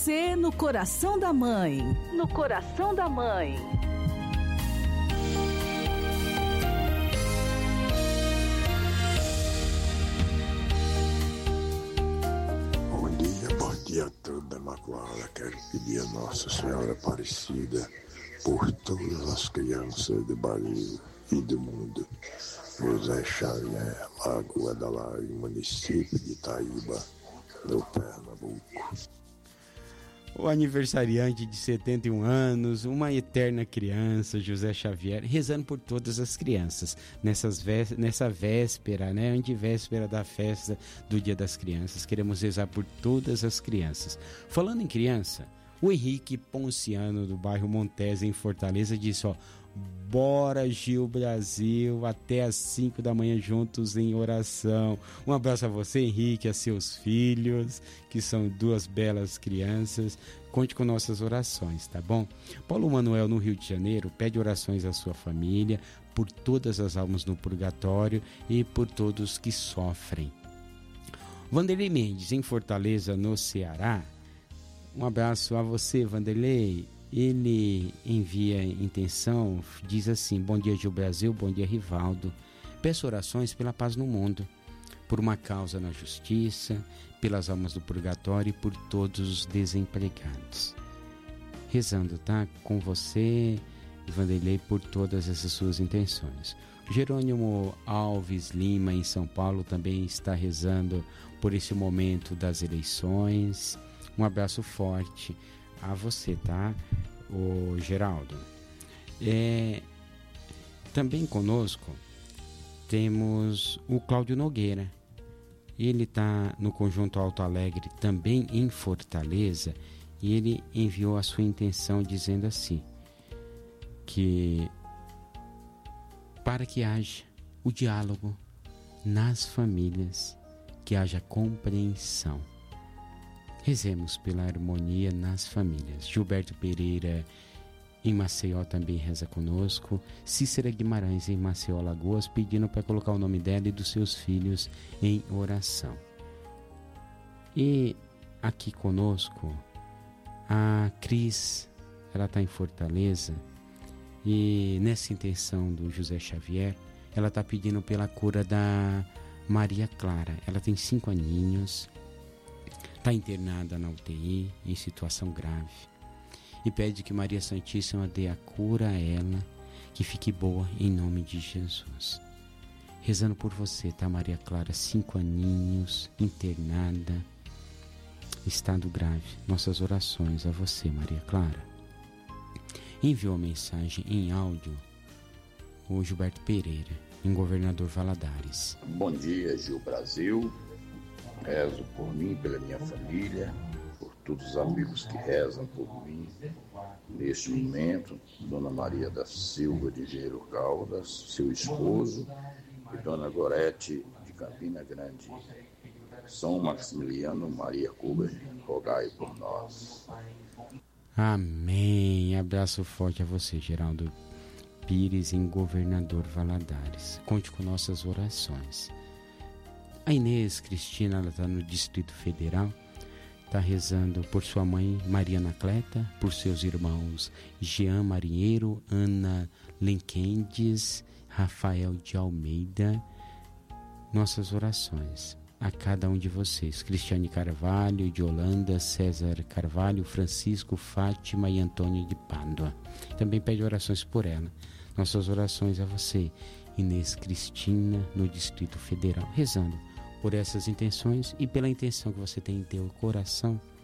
você no coração da mãe. No coração da mãe. Bom dia a toda, Imaculada. Quero pedir a Nossa Senhora Aparecida por todas as crianças do Brasil e do mundo. José Xavier, Lagoa da Laje, município de Itaíba, no Pernambuco. O aniversariante de 71 anos, uma eterna criança, José Xavier, rezando por todas as crianças, nessa véspera, né, antevéspera da festa do Dia das Crianças. Queremos rezar por todas as crianças. Falando em criança, o Henrique Ponciano, do bairro Montese, em Fortaleza, disse, bora Gil Brasil, até às 5 da manhã juntos em oração. Um abraço a você, Henrique, a seus filhos, que são duas belas crianças. Conte com nossas orações, tá bom? Paulo Manuel, no Rio de Janeiro, pede orações à sua família, por todas as almas no purgatório e por todos que sofrem. Vanderlei Mendes, em Fortaleza, no Ceará. Um abraço a você, Vanderlei. Ele envia intenção, diz assim: bom dia, Gil Brasil, bom dia, Rivaldo. Peço orações pela paz no mundo, por uma causa na justiça, pelas almas do purgatório e por todos os desempregados. Rezando, tá? Com você, Vanderlei, por todas essas suas intenções. Jerônimo Alves Lima, em São Paulo, também está rezando por esse momento das eleições. Um abraço forte a você, tá, o Geraldo? Também conosco temos o Cláudio Nogueira. Ele está no Conjunto Alto Alegre, também em Fortaleza, e ele enviou a sua intenção dizendo assim, que para que haja o diálogo nas famílias, que haja compreensão. Rezemos pela harmonia nas famílias. Gilberto Pereira, em Maceió, também reza conosco. Cícera Guimarães, em Maceió, Alagoas, pedindo para colocar o nome dela e dos seus filhos em oração. E aqui conosco, a Cris, ela está em Fortaleza, e nessa intenção do José Xavier, ela está pedindo pela cura da Maria Clara. Ela tem 5 aninhos, está internada na UTI, em situação grave, e pede que Maria Santíssima dê a cura a ela, que fique boa em nome de Jesus. Rezando por você, tá, Maria Clara? 5 aninhos, internada, estado grave. Nossas orações a você, Maria Clara. Enviou a mensagem em áudio o Gilberto Pereira, em Governador Valadares. Bom dia, Gil Brasil. Rezo por mim, pela minha família, por todos os amigos que rezam por mim neste momento. Dona Maria da Silva de Engenheiro Caldas, seu esposo, e Dona Gorete de Campina Grande. São Maximiliano Maria Cuba, rogai por nós. Amém. Abraço forte a você, Geraldo Pires, em Governador Valadares. Conte com nossas orações. A Inês Cristina, ela está no Distrito Federal, está rezando por sua mãe Maria Anacleta, por seus irmãos Jean Marinheiro, Ana Lenquendes, Rafael de Almeida. Nossas orações a cada um de vocês: Cristiane Carvalho de Holanda, César Carvalho, Francisco, Fátima e Antônio de Pádua. Também pede orações por ela. Nossas orações a você, Inês Cristina, no Distrito Federal, rezando por essas intenções e pela intenção que você tem em teu coração